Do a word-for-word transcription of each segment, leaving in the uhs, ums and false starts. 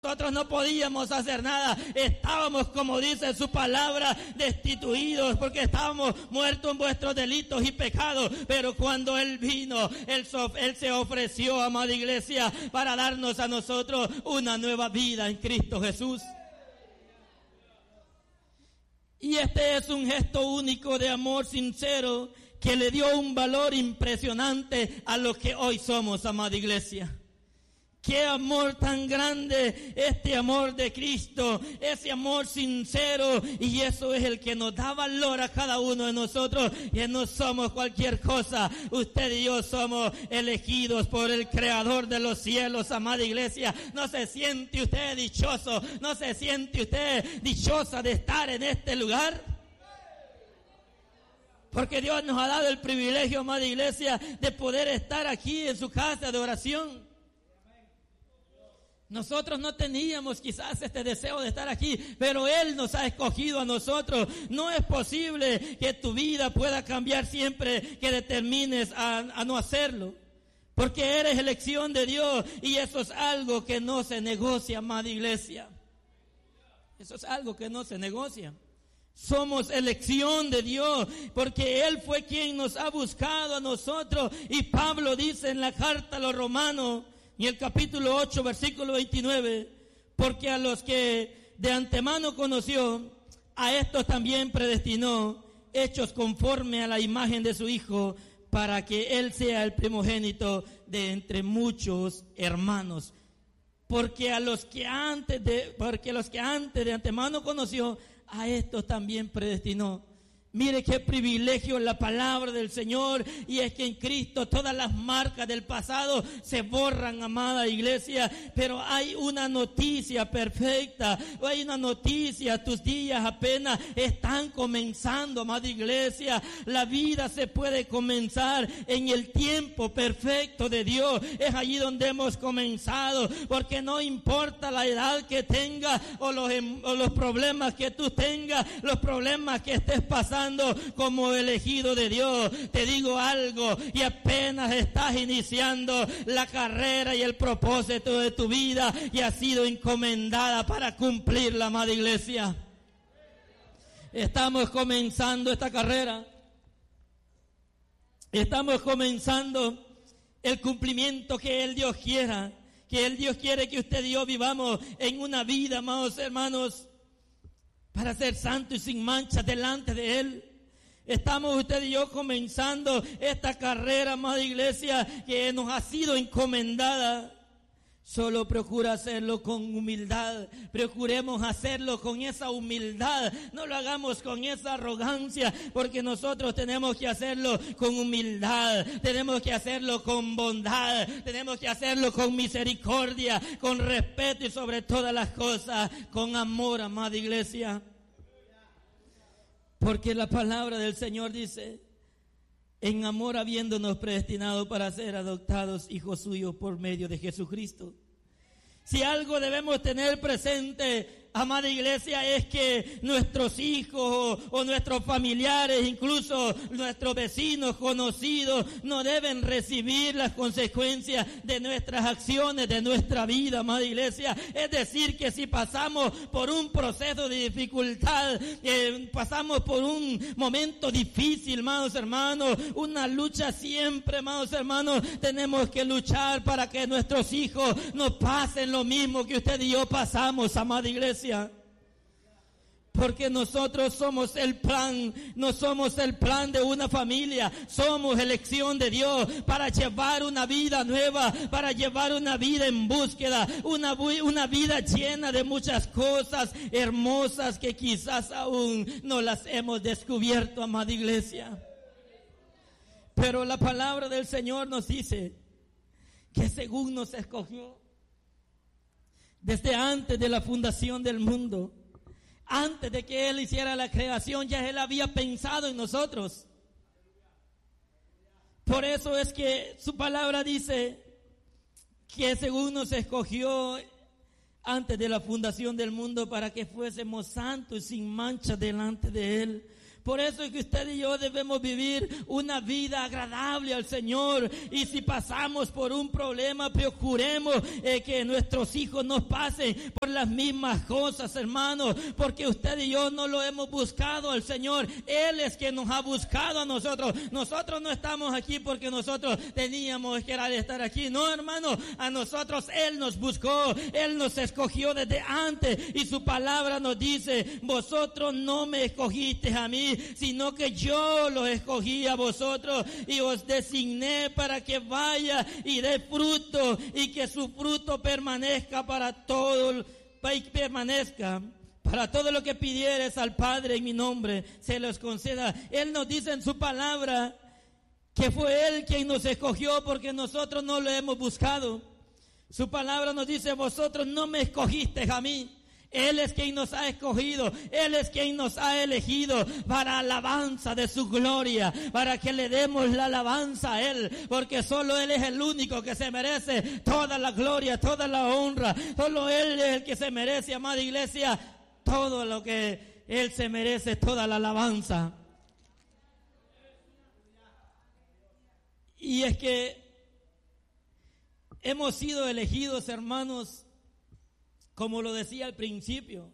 nosotros no podíamos hacer nada. Estábamos, como dice su palabra, destituidos porque estábamos muertos en vuestros delitos y pecados. Pero cuando Él vino, Él, Él se ofreció, amada iglesia, para darnos a nosotros una nueva vida en Cristo Jesús. Y este es un gesto único de amor sincero que le dio un valor impresionante a lo que hoy somos, amada iglesia. Qué amor tan grande, este amor de Cristo, ese amor sincero, y eso es el que nos da valor a cada uno de nosotros, que no somos cualquier cosa. Usted y yo somos elegidos por el Creador de los cielos, amada iglesia. No se siente usted dichoso, no se siente usted dichosa de estar en este lugar, porque Dios nos ha dado el privilegio, amada iglesia, de poder estar aquí en su casa de oración. Nosotros no teníamos quizás este deseo de estar aquí, pero Él nos ha escogido a nosotros. No es posible que tu vida pueda cambiar siempre que determines a, a no hacerlo, porque eres elección de Dios, y eso es algo que no se negocia, amada iglesia. Eso es algo que no se negocia. Somos elección de Dios, porque Él fue quien nos ha buscado a nosotros. Y Pablo dice en la carta a los Romanos, y el capítulo ocho, versículo veintinueve, porque a los que de antemano conoció, a estos también predestinó, hechos conforme a la imagen de su Hijo, para que Él sea el primogénito de entre muchos hermanos. Porque a los que antes de, porque a los que antes de antemano conoció, a estos también predestinó. Mire qué privilegio la palabra del Señor, y es que en Cristo todas las marcas del pasado se borran, amada iglesia, pero hay una noticia perfecta, hay una noticia, tus días apenas están comenzando, amada iglesia. La vida se puede comenzar en el tiempo perfecto de Dios. Es allí donde hemos comenzado, porque no importa la edad que tengas o los, o los problemas que tú tengas, los problemas que estés pasando como elegido de Dios. Te digo algo, y apenas estás iniciando la carrera y el propósito de tu vida, y has sido encomendada para cumplirla, amada iglesia. Estamos comenzando esta carrera, estamos comenzando el cumplimiento que el Dios quiera, que el Dios quiere que usted y yo vivamos en una vida, amados hermanos, para ser santo y sin mancha delante de Él. Estamos usted y yo comenzando esta carrera, amada iglesia, que nos ha sido encomendada. Solo procura hacerlo con humildad. Procuremos hacerlo con esa humildad. No lo hagamos con esa arrogancia, porque nosotros tenemos que hacerlo con humildad. Tenemos que hacerlo con bondad. Tenemos que hacerlo con misericordia, con respeto, y sobre todas las cosas, con amor, amada iglesia. Porque la palabra del Señor dice: en amor habiéndonos predestinado para ser adoptados hijos suyos por medio de Jesucristo. Si algo debemos tener presente, amada iglesia, es que nuestros hijos o, o nuestros familiares, incluso nuestros vecinos, conocidos, no deben recibir las consecuencias de nuestras acciones, de nuestra vida, amada iglesia. Es decir, que si pasamos por un proceso de dificultad, eh, pasamos por un momento difícil, amados hermanos, una lucha siempre, amados hermanos, tenemos que luchar para que nuestros hijos no pasen lo mismo que usted y yo pasamos, amada iglesia. Porque nosotros somos el plan, no somos el plan de una familia, somos elección de Dios para llevar una vida nueva, para llevar una vida en búsqueda, una, una vida llena de muchas cosas hermosas que quizás aún no las hemos descubierto, amada iglesia. Pero la palabra del Señor nos dice que según nos escogió desde antes de la fundación del mundo, antes de que Él hiciera la creación, ya Él había pensado en nosotros. Por eso es que su palabra dice que según nos escogió antes de la fundación del mundo para que fuésemos santos y sin mancha delante de Él. Por eso es que usted y yo debemos vivir una vida agradable al Señor. Y si pasamos por un problema, procuremos eh, que nuestros hijos no pasen por las mismas cosas, hermanos, porque usted y yo no lo hemos buscado al Señor. Él es quien nos ha buscado a nosotros. Nosotros no estamos aquí porque nosotros teníamos que estar aquí. No, hermano, a nosotros Él nos buscó, Él nos escogió desde antes, y su palabra nos dice: vosotros no me escogisteis a mí, sino que yo los escogí a vosotros y os designé para que vaya y dé fruto, y que su fruto permanezca para todo, para que permanezca. Para todo lo que pidieres al Padre en mi nombre, se los conceda. Él nos dice en su palabra que fue Él quien nos escogió, porque nosotros no lo hemos buscado. Su palabra nos dice: vosotros no me escogisteis a mí. Él es quien nos ha escogido, Él es quien nos ha elegido para alabanza de su gloria, para que le demos la alabanza a Él, porque solo Él es el único que se merece toda la gloria, toda la honra. Solo Él es el que se merece, amada iglesia, todo lo que Él se merece, toda la alabanza. Y es que hemos sido elegidos, hermanos, como lo decía al principio.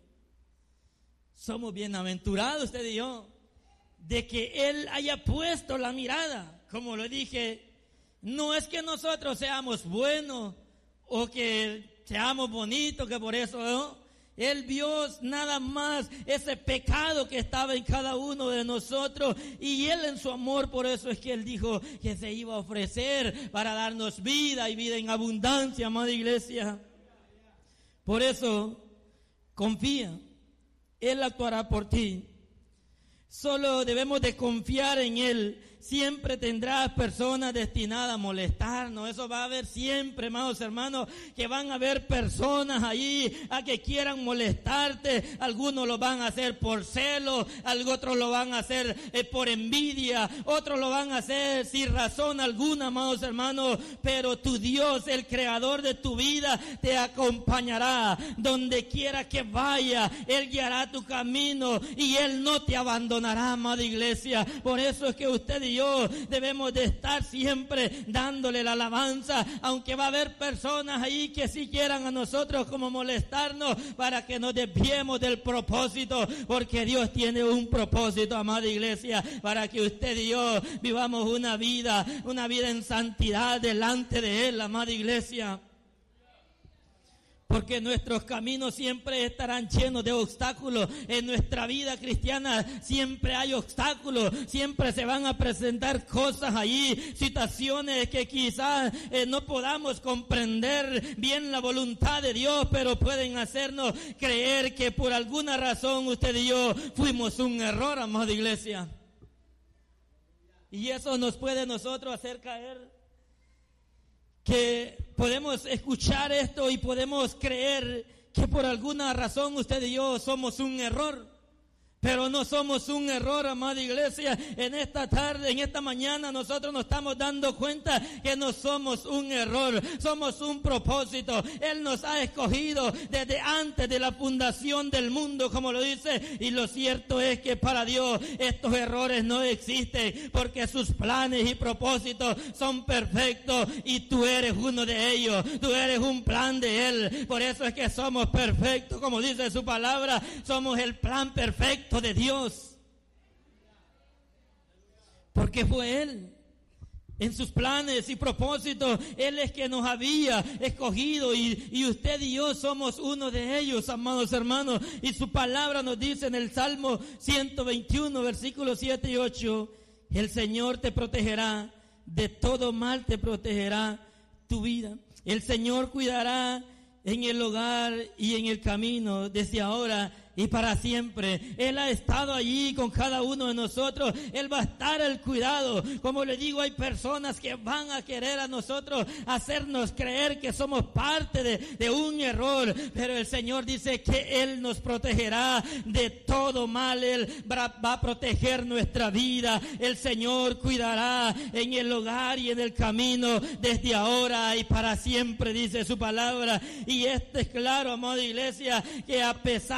Somos bienaventurados, usted y yo, de que Él haya puesto la mirada. Como lo dije, no es que nosotros seamos buenos o que seamos bonitos, que por eso, ¿no? Él vio nada más ese pecado que estaba en cada uno de nosotros, y Él en su amor, por eso es que Él dijo que se iba a ofrecer para darnos vida y vida en abundancia, amada iglesia. Por eso, confía, Él actuará por ti. Solo debemos de confiar en Él. Siempre tendrás personas destinadas a molestarnos. Eso va a haber siempre, amados hermanos, que van a haber personas allí a que quieran molestarte. Algunos lo van a hacer por celo, otros lo van a hacer eh, por envidia, otros lo van a hacer sin razón alguna, amados hermanos. Pero tu Dios, el creador de tu vida, te acompañará donde quiera que vaya. Él guiará tu camino y Él no te abandonará, amada iglesia. Por eso es que usted y yo debemos de estar siempre dándole la alabanza, aunque va a haber personas ahí que sí quieran a nosotros como molestarnos, para que nos desviemos del propósito, porque Dios tiene un propósito, amada iglesia, para que usted y yo vivamos una vida, una vida en santidad delante de Él, amada iglesia. Porque nuestros caminos siempre estarán llenos de obstáculos. En nuestra vida cristiana siempre hay obstáculos, siempre se van a presentar cosas allí, situaciones que quizás eh, no podamos comprender bien la voluntad de Dios, pero pueden hacernos creer que por alguna razón usted y yo fuimos un error, amada iglesia. Y eso nos puede nosotros hacer caer, que podemos escuchar esto y podemos creer que por alguna razón usted y yo somos un error. Pero no somos un error, amada iglesia. En esta tarde, en esta mañana, nosotros nos estamos dando cuenta que no somos un error, somos un propósito. Él nos ha escogido desde antes de la fundación del mundo, como lo dice. Y lo cierto es que para Dios estos errores no existen, porque sus planes y propósitos son perfectos y tú eres uno de ellos. Tú eres un plan de Él. Por eso es que somos perfectos, como dice su palabra. Somos el plan perfecto de Dios, porque fue Él en sus planes y propósitos. Él es que nos había escogido, y, y usted y yo somos uno de ellos, amados hermanos. Y su palabra nos dice en el Salmo ciento veintiuno, versículos siete y ocho: el Señor te protegerá, de todo mal te protegerá tu vida. El Señor cuidará en el hogar y en el camino, desde ahora y para siempre. Él ha estado allí con cada uno de nosotros. Él va a estar al cuidado. Como le digo, hay personas que van a querer a nosotros hacernos creer que somos parte de, de un error, pero el Señor dice que Él nos protegerá de todo mal. Él va, va a proteger nuestra vida. El Señor cuidará en el hogar y en el camino, desde ahora y para siempre, dice su palabra. Y esto es claro, amada iglesia, que a pesar de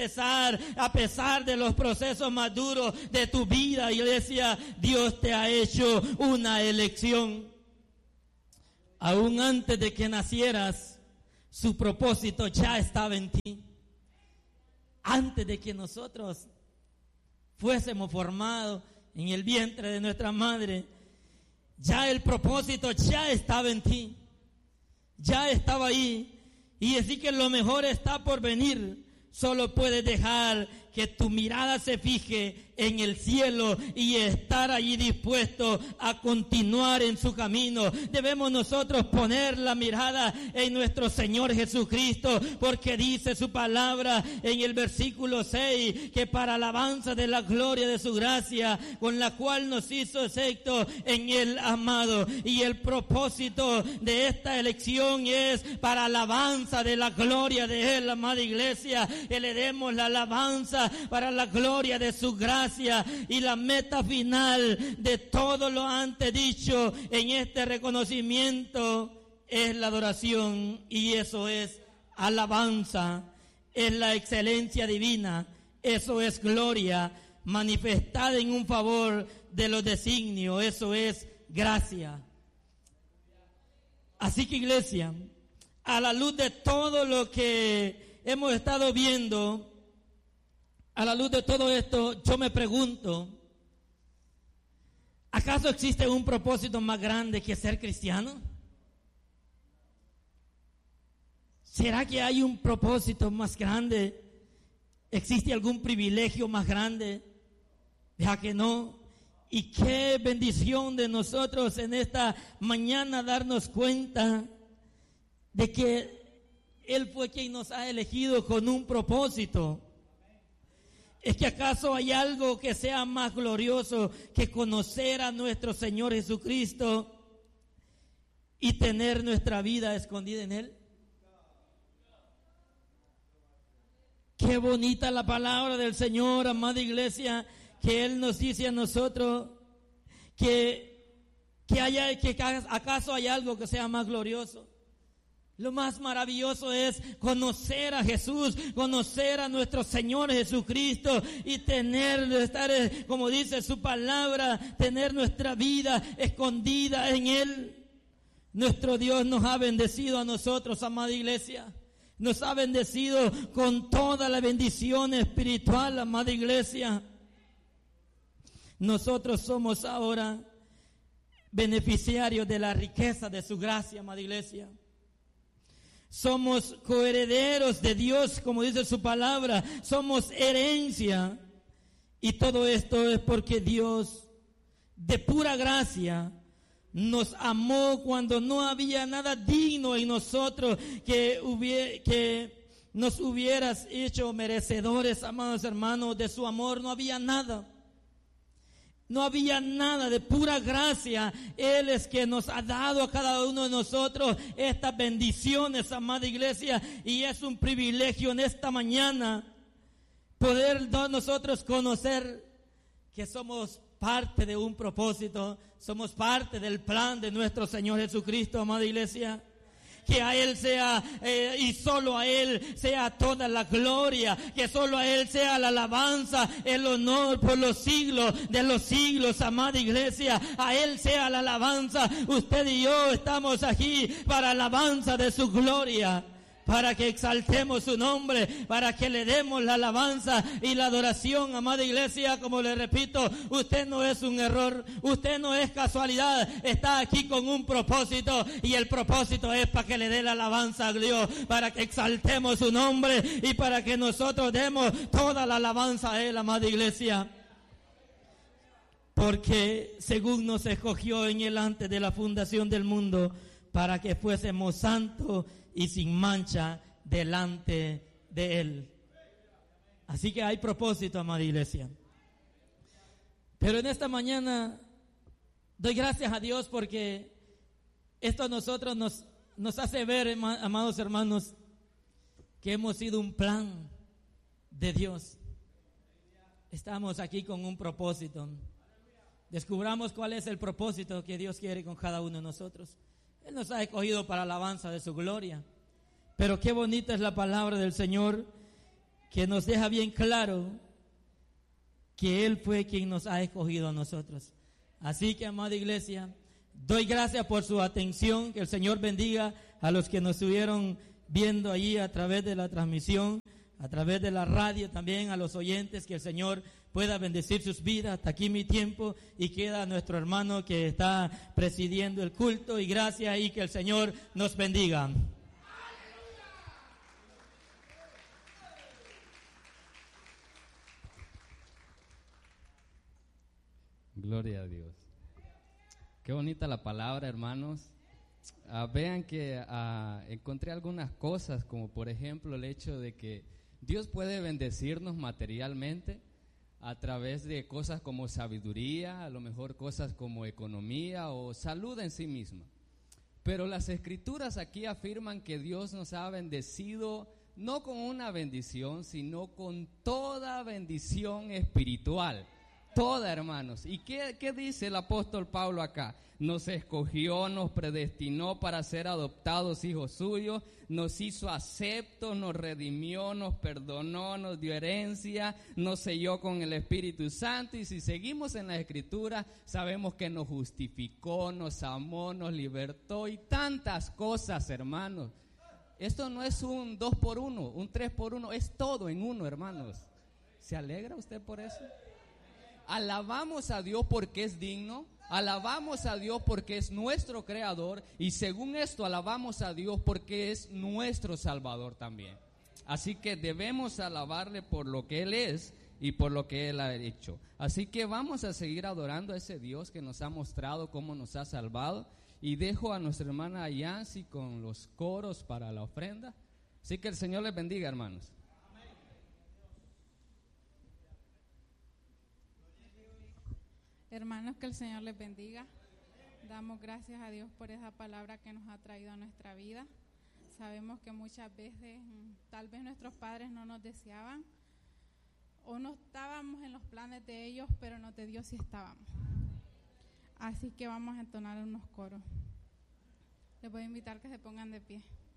pesar, a pesar de los procesos más duros de tu vida, iglesia, Dios te ha hecho una elección. Aún antes de que nacieras, su propósito ya estaba en ti. Antes de que nosotros fuésemos formados en el vientre de nuestra madre, ya el propósito ya estaba en ti. Ya estaba ahí. Y así que lo mejor está por venir. Solo puedes dejar que tu mirada se fije en el cielo y estar allí dispuesto a continuar en su camino. Debemos nosotros poner la mirada en nuestro Señor Jesucristo, porque dice su palabra en el versículo seis, que para alabanza de la gloria de su gracia, con la cual nos hizo acepto en el amado. Y el propósito de esta elección es para alabanza de la gloria de Él, amada iglesia, que le demos la alabanza para la gloria de su gracia. Y la meta final de todo lo antes dicho en este reconocimiento es la adoración, y eso es alabanza, es la excelencia divina, eso es gloria manifestada en un favor de los designios, eso es gracia. Así que, iglesia, a la luz de todo lo que hemos estado viendo, a la luz de todo esto, yo me pregunto, ¿acaso existe un propósito más grande que ser cristiano? ¿Será que hay un propósito más grande? ¿Existe algún privilegio más grande? Deja que no. Y qué bendición de nosotros en esta mañana darnos cuenta de que Él fue quien nos ha elegido con un propósito. ¿Es que acaso hay algo que sea más glorioso que conocer a nuestro Señor Jesucristo y tener nuestra vida escondida en Él? Qué bonita la palabra del Señor, amada iglesia, que Él nos dice a nosotros que, que, haya, que acaso hay algo que sea más glorioso. Lo más maravilloso es conocer a Jesús, conocer a nuestro Señor Jesucristo y tener, estar, como dice su palabra, tener nuestra vida escondida en Él. Nuestro Dios nos ha bendecido a nosotros, amada iglesia. Nos ha bendecido con toda la bendición espiritual, amada iglesia. Nosotros somos ahora beneficiarios de la riqueza de su gracia, amada iglesia. Somos coherederos de Dios, como dice su palabra. Somos herencia. Y todo esto es porque Dios, de pura gracia, nos amó cuando no había nada digno en nosotros que, hubiera, que nos hubieras hecho merecedores, amados hermanos, de su amor. No había nada. No había nada, de pura gracia. Él es que nos ha dado a cada uno de nosotros estas bendiciones, amada iglesia. Y es un privilegio en esta mañana poder nosotros conocer que somos parte de un propósito. Somos parte del plan de nuestro Señor Jesucristo, amada iglesia. Que a Él sea, eh, y solo a Él sea toda la gloria, que solo a Él sea la alabanza, el honor por los siglos de los siglos, amada iglesia. A Él sea la alabanza. Usted y yo estamos aquí para alabanza de su gloria, para que exaltemos su nombre, para que le demos la alabanza y la adoración, amada iglesia. Como le repito, usted no es un error, usted no es casualidad, está aquí con un propósito, y el propósito es para que le dé la alabanza a Dios, para que exaltemos su nombre y para que nosotros demos toda la alabanza a Él, amada iglesia. Porque según nos escogió en Él antes de la fundación del mundo, para que fuésemos santos y sin mancha delante de Él. Así que hay propósito, amada iglesia. Pero en esta mañana doy gracias a Dios porque esto a nosotros nos, nos hace ver, amados hermanos, que hemos sido un plan de Dios. Estamos aquí con un propósito. Descubramos cuál es el propósito que Dios quiere con cada uno de nosotros. Él nos ha escogido para alabanza de su gloria. Pero qué bonita es la palabra del Señor, que nos deja bien claro que Él fue quien nos ha escogido a nosotros. Así que, amada iglesia, doy gracias por su atención, que el Señor bendiga a los que nos estuvieron viendo allí a través de la transmisión, a través de la radio, también a los oyentes, que el Señor pueda bendecir sus vidas. Hasta aquí mi tiempo, y queda nuestro hermano que está presidiendo el culto, y gracias, y que el Señor nos bendiga. Gloria a Dios. Qué bonita la palabra, hermanos. Uh, vean que uh, encontré algunas cosas, como por ejemplo el hecho de que Dios puede bendecirnos materialmente a través de cosas como sabiduría, a lo mejor cosas como economía o salud en sí misma. Pero las escrituras aquí afirman que Dios nos ha bendecido no con una bendición, sino con toda bendición espiritual. Toda, hermanos. ¿Y qué, qué dice el apóstol Pablo acá? Nos escogió, nos predestinó para ser adoptados hijos suyos, nos hizo aceptos, nos redimió, nos perdonó, nos dio herencia, nos selló con el Espíritu Santo, y si seguimos en la Escritura, sabemos que nos justificó, nos amó, nos libertó y tantas cosas, hermanos. Esto no es un dos por uno, un tres por uno, es todo en uno, hermanos. ¿Se alegra usted por eso? Alabamos a Dios porque es digno, alabamos a Dios porque es nuestro creador, y según esto alabamos a Dios porque es nuestro salvador también. Así que debemos alabarle por lo que Él es y por lo que Él ha hecho. Así que vamos a seguir adorando a ese Dios que nos ha mostrado cómo nos ha salvado, y dejo a nuestra hermana Yancy con los coros para la ofrenda. Así que el Señor les bendiga, hermanos. Hermanos, que el Señor les bendiga. Damos gracias a Dios por esa palabra que nos ha traído a nuestra vida. Sabemos que muchas veces tal vez nuestros padres no nos deseaban, o no estábamos en los planes de ellos, pero no de Dios sí estábamos. Así que vamos a entonar unos coros. Les voy a invitar que se pongan de pie.